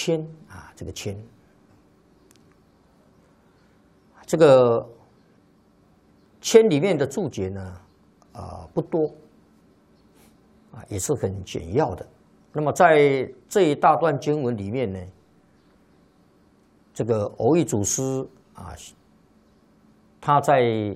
谦啊，这个谦，这个谦里面的注解呢，不多，也是很简要的。那么在这一大段经文里面呢，这个蕅益祖师啊，他在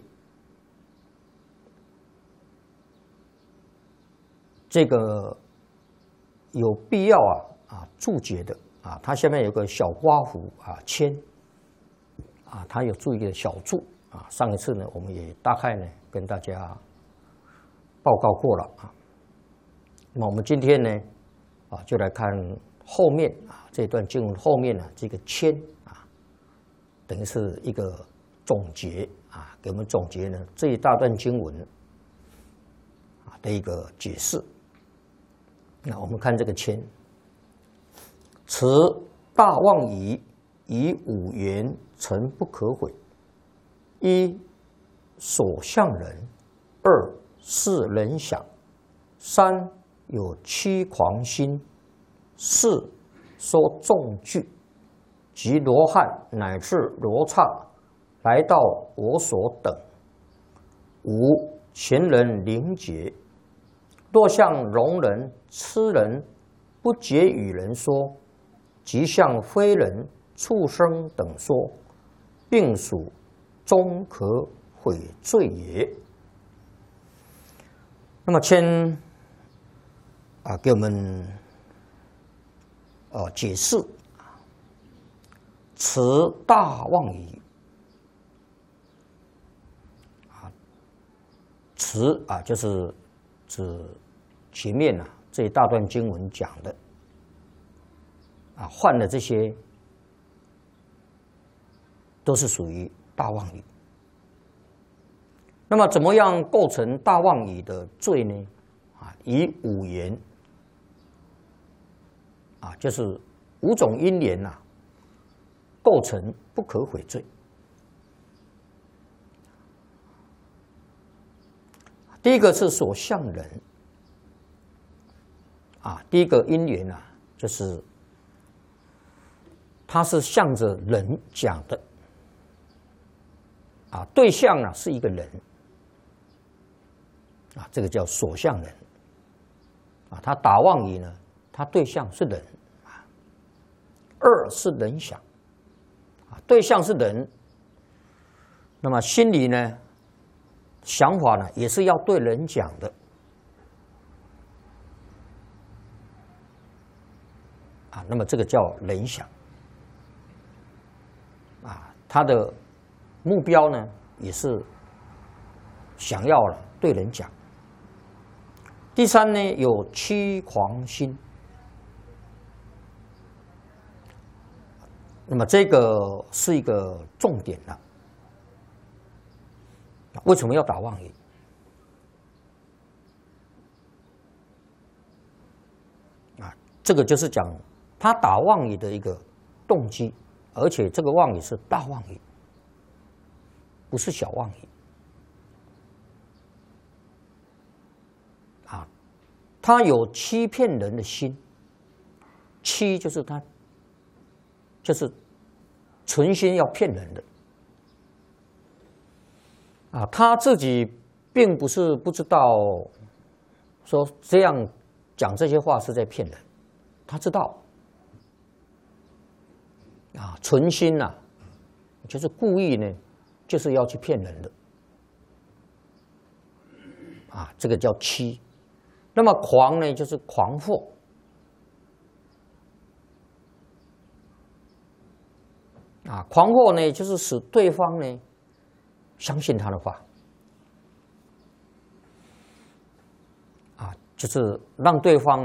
这个有必要注解的它下面有个小刮胡谦他有注一个小注上一次呢我们也大概呢跟大家报告过了那么我们今天呢就来看后面这段经文后面呢这个谦等于是一个总结给我们总结呢这一大段经文的一个解释。那我们看这个谦，持大妄仪，以五缘成不可毁。一所向人，二是人想，三有欺狂心，四说众句，及罗汉乃至罗刹来到我所等。五前人灵觉，若向聋人、痴人不解与人说，即向非人、畜生等说，并属终可悔罪也。那么谦给我们解释持大妄仪持就是指前面这一大段经文讲的犯的这些都是属于大妄语。那么怎么样构成大妄语的罪呢？以五缘就是五种因缘构成不可悔罪。第一个是所向人第一个因缘就是它是向着人讲的对象是一个人这个叫所向人他打妄语呢，他对象是人二是人想对象是人，那么心里呢想法呢也是要对人讲的那么这个叫人想他的目标呢也是想要对人讲。第三呢有欺狂心，那么这个是一个重点了。为什么要打妄语？这个就是讲他打妄语的一个动机，而且这个妄语是大妄语，不是小妄语。他有欺骗人的心，欺就是他就是存心要骗人的。他自己并不是不知道说这样讲这些话是在骗人，他知道存心就是故意呢，就是要去骗人的这个叫欺。那么狂呢，就是狂惑狂惑呢，就是使对方呢相信他的话就是让对方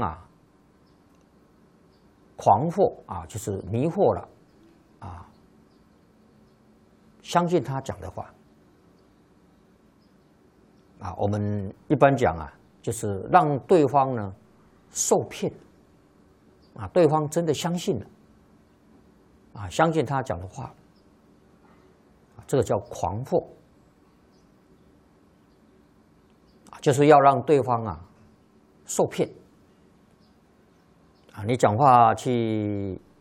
狂惑就是迷惑了相信他讲的话我们一般讲就是让对方呢受骗对方真的相信了相信他讲的话这个叫狂惑就是要让对方受骗你讲话去